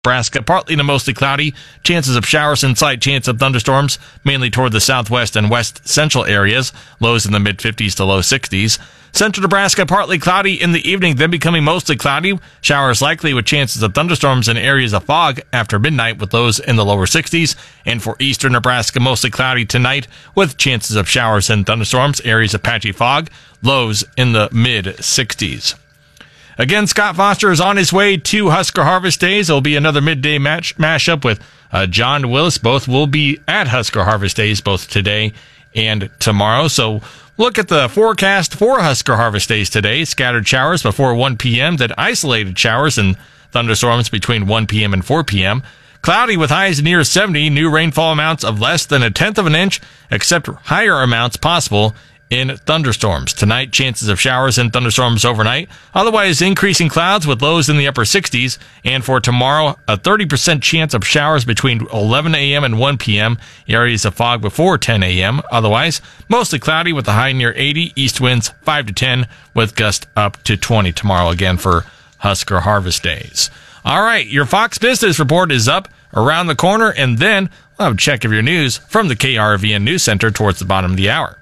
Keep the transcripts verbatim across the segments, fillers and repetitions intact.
Nebraska, partly to mostly cloudy. Chances of showers and slight chance of thunderstorms, mainly toward the southwest and west central areas. Lows in the mid fifties to low sixties. Central Nebraska, partly cloudy in the evening, then becoming mostly cloudy. Showers likely with chances of thunderstorms and areas of fog after midnight with lows in the lower sixties. And for eastern Nebraska, mostly cloudy tonight with chances of showers and thunderstorms, areas of patchy fog, lows in the mid sixties. Again, Scott Foster is on his way to Husker Harvest Days. It'll be another midday match mashup with uh, John Willis. Both will be at Husker Harvest Days both today and tomorrow. So look at the forecast for Husker Harvest Days today. Scattered showers before one p.m., then isolated showers and thunderstorms between one p.m. and four p.m. Cloudy with highs near seventy. New rainfall amounts of less than a tenth of an inch, except higher amounts possible in thunderstorms. Tonight, chances of showers and thunderstorms overnight. Otherwise, increasing clouds with lows in the upper sixties. And for tomorrow, a thirty percent chance of showers between eleven a.m. and one p.m. Areas of fog before ten a.m. Otherwise, mostly cloudy with a high near eighty. East winds five to ten with gusts up to twenty tomorrow again for Husker Harvest Days. All right, your Fox Business Report is up around the corner, and then we'll have a check of your news from the K R V N News Center towards the bottom of the hour.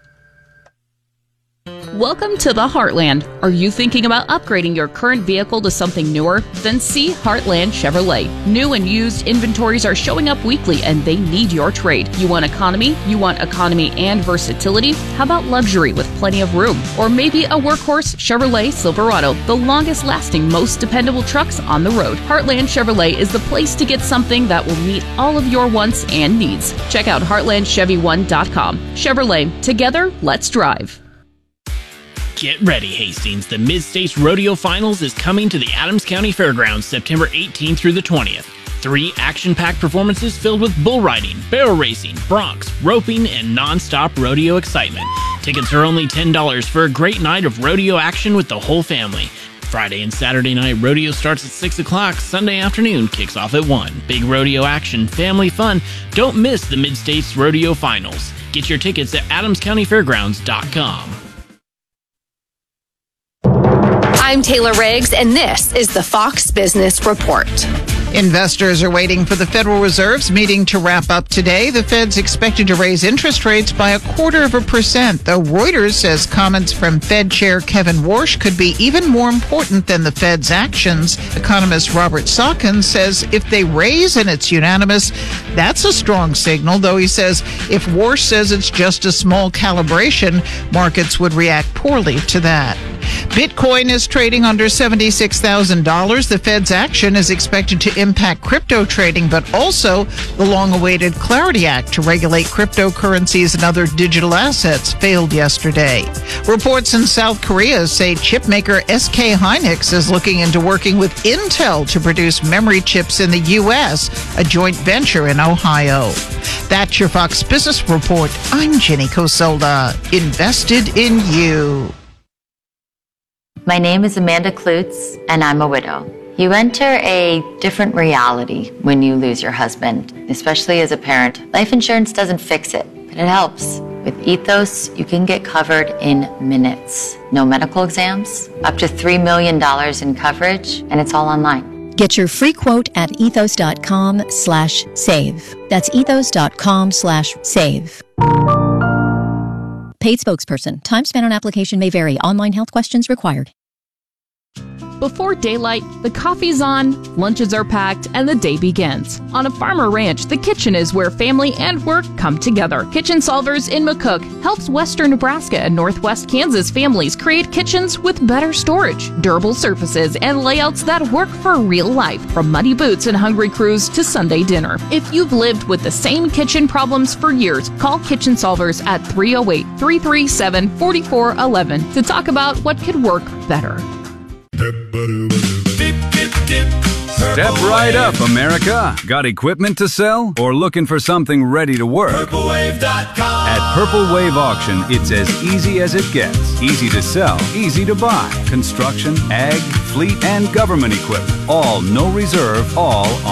Welcome to the Heartland. Are you thinking about upgrading your current vehicle to something newer? Then see Heartland Chevrolet. New and used inventories are showing up weekly and they need your trade. You want economy? You want economy and versatility? How about luxury with plenty of room? Or maybe a workhorse Chevrolet Silverado, the longest lasting, most dependable trucks on the road. Heartland Chevrolet is the place to get something that will meet all of your wants and needs. Check out heartland chevy one dot com. Chevrolet, together, let's drive. Get ready, Hastings. The Mid-States Rodeo Finals is coming to the Adams County Fairgrounds September eighteenth through the twentieth. Three action-packed performances filled with bull riding, barrel racing, broncs, roping, and non-stop rodeo excitement. Tickets are only ten dollars for a great night of rodeo action with the whole family. Friday and Saturday night rodeo starts at six o'clock. Sunday afternoon kicks off at one. Big rodeo action, family fun. Don't miss the Mid-States Rodeo Finals. Get your tickets at adams county fairgrounds dot com. I'm Taylor Riggs, and this is the Fox Business Report. Investors are waiting for the Federal Reserve's meeting to wrap up today. The Fed's expected to raise interest rates by a quarter of a percent, though Reuters says comments from Fed Chair Kevin Warsh could be even more important than the Fed's actions. Economist Robert Sawkins says if they raise and it's unanimous, that's a strong signal, though he says if Warsh says it's just a small calibration, markets would react poorly to that. Bitcoin is trading under seventy-six thousand dollars. The Fed's action is expected to impact crypto trading, but also the long-awaited Clarity Act to regulate cryptocurrencies and other digital assets failed yesterday. Reports in South Korea say chipmaker S K Hynix is looking into working with Intel to produce memory chips in the U S, a joint venture in Ohio. That's your Fox Business Report. I'm Jenny Coselda. Invested in you. My name is Amanda Klutz, and I'm a widow. You enter a different reality when you lose your husband, especially as a parent. Life insurance doesn't fix it, but it helps. With Ethos, you can get covered in minutes. No medical exams, up to three million dollars in coverage, and it's all online. Get your free quote at ethos.com slash save. That's ethos.com slash save. Paid spokesperson. Time spent on application may vary. Online health questions required. Before daylight, the coffee's on, lunches are packed, and the day begins. On a farmer ranch, the kitchen is where family and work come together. Kitchen Solvers in McCook helps western Nebraska and northwest Kansas families create kitchens with better storage, durable surfaces, and layouts that work for real life, from muddy boots and hungry crews to Sunday dinner. If you've lived with the same kitchen problems for years, call Kitchen Solvers at three oh eight, three three seven, four four one one to talk about what could work better. Step right up, America. Got equipment to sell or looking for something ready to work? Purple Wave dot com. At Purple Wave Auction, it's as easy as it gets. Easy to sell, easy to buy. Construction, ag, fleet, and government equipment. All no reserve, all